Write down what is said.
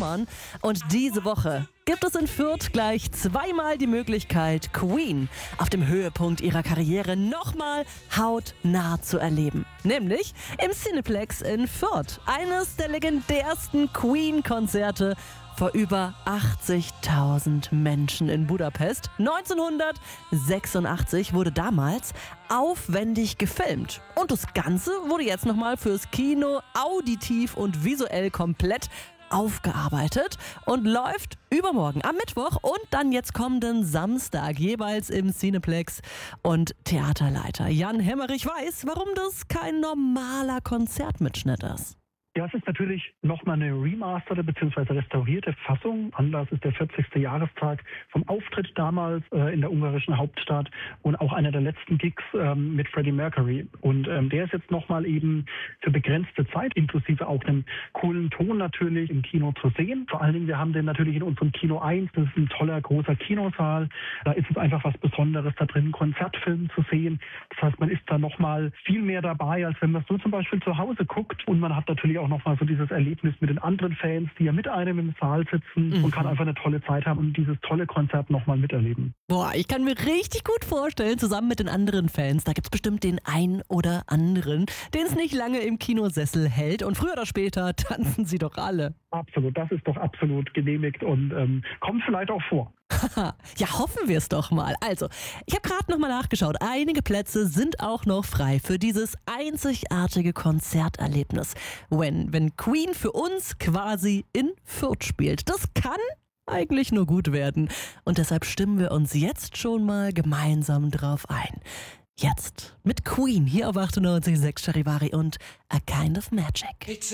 Pommern. Und diese Woche gibt es in Fürth gleich zweimal die Möglichkeit, Queen auf dem Höhepunkt ihrer Karriere nochmal hautnah zu erleben. Nämlich im Cineplex in Fürth. Eines der legendärsten Queen-Konzerte vor über 80.000 Menschen in Budapest. 1986 wurde damals aufwendig gefilmt. Und das Ganze wurde jetzt nochmal fürs Kino auditiv und visuell komplett aufgearbeitet und läuft übermorgen am Mittwoch und dann jetzt kommenden Samstag jeweils im Cineplex. Und Theaterleiter Jan Hemmerich weiß, warum das kein normaler Konzertmitschnitt ist. Ja, es ist natürlich nochmal eine remasterte bzw. restaurierte Fassung. Anlass ist der 40. Jahrestag vom Auftritt damals in der ungarischen Hauptstadt und auch einer der letzten Gigs mit Freddie Mercury. Und der ist jetzt nochmal eben für begrenzte Zeit, inklusive auch einem coolen Ton natürlich im Kino zu sehen. Vor allen Dingen, wir haben den natürlich in unserem Kino 1, das ist ein toller, großer Kinosaal. Da ist es einfach was Besonderes, da drin Konzertfilm zu sehen. Das heißt, man ist da nochmal viel mehr dabei, als wenn man so zum Beispiel zu Hause guckt. Und man hat natürlich auch nochmal so dieses Erlebnis mit den anderen Fans, die ja mit einem im Saal sitzen und kann einfach eine tolle Zeit haben und dieses tolle Konzert nochmal miterleben. Boah, ich kann mir richtig gut vorstellen, zusammen mit den anderen Fans, da gibt's bestimmt den einen oder anderen, den es nicht lange im Kinosessel hält und früher oder später tanzen sie doch alle. Absolut, das ist doch absolut genehmigt und kommt vielleicht auch vor. Ja, hoffen wir es doch mal. Also, ich habe gerade nochmal nachgeschaut. Einige Plätze sind auch noch frei für dieses einzigartige Konzerterlebnis. Wenn Queen für uns quasi in Fürth spielt. Das kann eigentlich nur gut werden. Und deshalb stimmen wir uns jetzt schon mal gemeinsam drauf ein. Jetzt mit Queen hier auf 98.6 Charivari und A Kind of Magic.